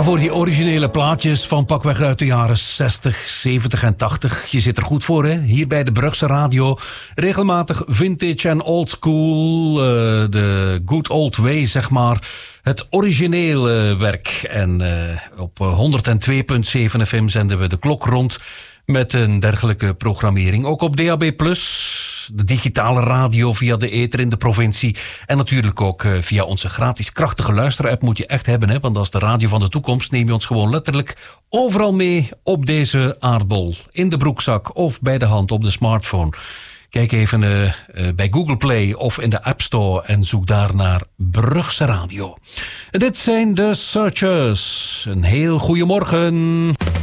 voor die originele plaatjes van pakweg uit de jaren 60, 70 en 80. Je zit er goed voor, hè? Hier bij de Brugse Radio. Regelmatig vintage en old school. De good old way, zeg maar. Het originele werk. En op 102.7 FM zenden we de klok rond met een dergelijke programmering. Ook op DAB+, de digitale radio via de ether in de provincie. En natuurlijk ook via onze gratis krachtige luisterapp moet je echt hebben. Hè? Want als de radio van de toekomst neem je ons gewoon letterlijk overal mee op deze aardbol. In de broekzak of bij de hand op de smartphone. Kijk even bij Google Play of in de App Store en zoek daar naar Brugse Radio. En dit zijn de Searchers. Een heel goeiemorgen.